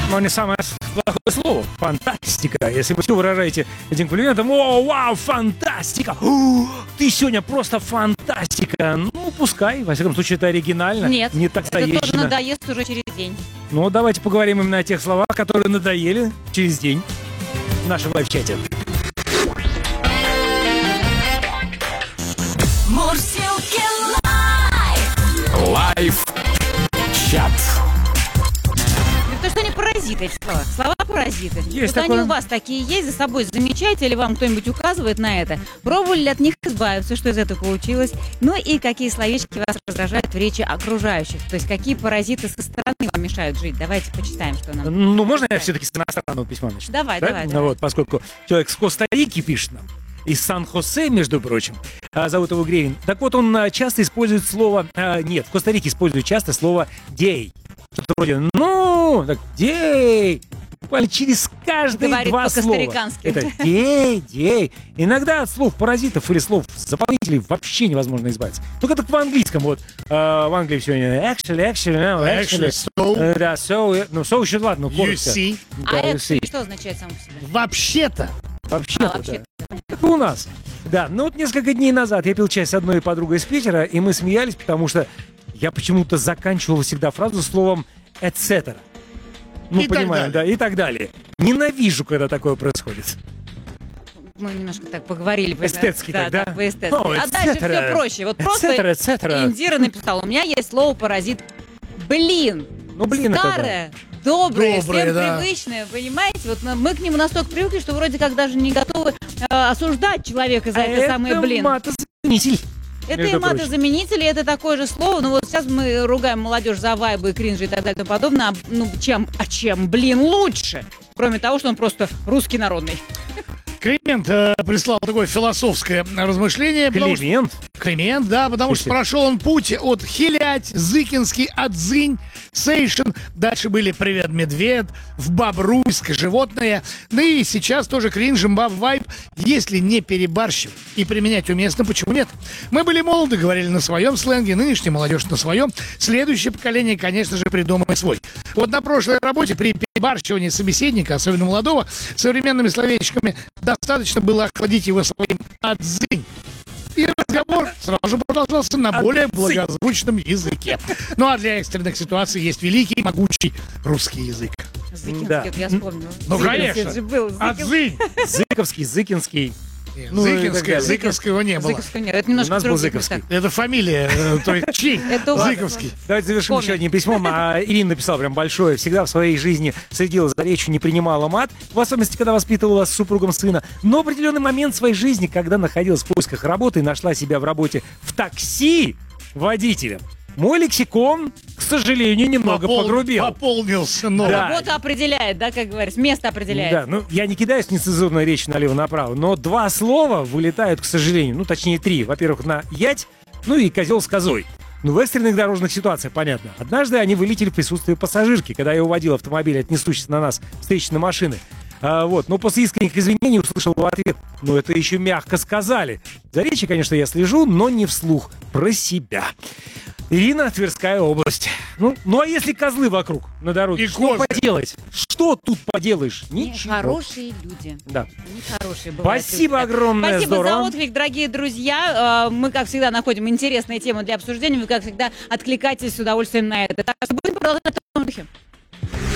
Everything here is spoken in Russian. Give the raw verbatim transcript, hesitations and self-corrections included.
Но не самое плохое слово. Фантастика. Если вы все выражаете этим комплиментом, о, вау, фантастика. У, ты сегодня просто фантастика. Ну, пускай. Во всяком случае, это оригинально. Нет, не так это стоечно. тоже надоест уже через день. Ну, давайте поговорим именно о тех словах, которые надоели через день в нашем лайв-чате. Мурзилки лайв. Лайв-чат. То, что они паразиты, эти слова. Слова-паразиты. Есть Вот такое. они у вас такие есть, за собой замечаете, или вам кто-нибудь указывает на это? Пробовали ли от них избавиться, что из этого получилось? Ну и какие словечки вас раздражают в речи окружающих? То есть какие паразиты со стороны вам мешают жить? Давайте почитаем, что нам... Ну, можно я все-таки с иностранного письма начну? Давай, Да? давай, Ну, давай. вот, поскольку человек с Коста-Рики пишет нам, из Сан-Хосе, между прочим, а, зовут его Гревин. Так вот, он а, часто использует слово... а, нет, в Коста-Рике используют часто слово «дей». Что-то вроде «ну», так «дей». Буквально через каждые Говорит два слова. по-костарикански. Это «дей», «дей». Иногда от слов паразитов или слов заполнителей вообще невозможно избавиться. Только так в английском. Вот а, в Англии сегодня actually, actually, no, actually. Actually, so, Э, Да, so, ну, so еще ладно, you коротко. see. А Да, you это see. что означает само по себе? Вообще-то, Вообще-то, А, вообще-то, да. Как и у нас. Да, ну вот несколько дней назад я пил чай с одной подругой из Питера, и мы смеялись, потому что я почему-то заканчивал всегда фразу словом et cetera. Ну, И так понимаем, да, далее. и так далее. Ненавижу, когда такое происходит. Мы немножко так поговорили. по- Эстетски да, так, да? так, по-эстетски. Ну, А et дальше cetera. все проще. Вот Et просто cetera, et cetera. Индира написала, у меня есть слово паразит. Блин. Ну, блин, это да. Старое, доброе, Доброе, всем да. привычное, понимаете? Вот на- мы к нему настолько привыкли, что вроде как даже не готовы э, осуждать человека за А это самое блин. матозаменитель. Это между и матозаменители, это такое же слово. Ну вот сейчас мы ругаем молодежь за вайбы, кринжи и так далее и тому подобное. А, ну чем, а чем, блин, лучше? Кроме того, что он просто русский народный. Климент э, прислал такое философское размышление. потому что- Климент. Климент, да, потому что Слушайте. прошел он путь от Хилять, Зыкинский, Адзынь, Сейшин. Дальше были «Привет, медведь», в Бобруйск, животное. Ну и сейчас тоже кринжем баб вайб. Если не перебарщивать и применять уместно, почему нет? Мы были молоды, говорили на своем сленге, нынешняя молодежь на своем. Следующее поколение, конечно же, придумает свой. Вот на прошлой работе при перебарщивании собеседника, особенно молодого, современными словечками достаточно было охладить его своим «Адзынь». И разговор сразу же продолжался на более благозвучном языке. Ну а для экстренных ситуаций есть великий, могучий русский язык. Зыкинский, Да. вот я вспомнила. Ну, Зыкинский конечно. же был. Зыкин- Адзынь! Зыковский, Зыкинский. Ну, и так Зыковского, далее. Зыковского не было. Зыковского нет, это У немножко нас был других Зыковский. местах. Это фамилия, э, то есть чей? Это у вас. Зыковский. Давайте завершим Помню. еще одним письмом. А, Ирина написала прям большое. Всегда в своей жизни следила за речью, не принимала мат. В особенности, когда воспитывала с супругом сына. Но в определенный момент в своей жизни, когда находилась в поисках работы и нашла себя в работе в такси водителем, мой лексикон, к сожалению, немного Попол- погрубел. Пополнился новым. Да. Работа определяет, да, как говорится, место определяет. Да, ну я не кидаюсь в нецензурную речь налево-направо, но два слова вылетают, к сожалению. Ну, точнее, три. Во-первых, на ять, ну и козел с козой. Ну, в экстренных дорожных ситуациях, понятно. Однажды они вылетели в присутствии пассажирки, когда я уводил автомобиль от несущейся на нас встречной машины. А, вот, но после искренних извинений услышал в ответ: ну, это еще мягко сказали. За речи, конечно, я слежу, но не вслух, про себя. Ирина, Тверская область. Ну, ну а если козлы вокруг на дороге, И что козы. поделать? Что тут поделаешь? Они Ничего. хорошие люди. Да. Они хорошие бывают. Спасибо люди. огромное, Спасибо здорово. за отклик, дорогие друзья. Э, Мы, как всегда, находим интересные темы для обсуждения. Вы, как всегда, откликайтесь с удовольствием на это. Так что будем продолжать в том духе.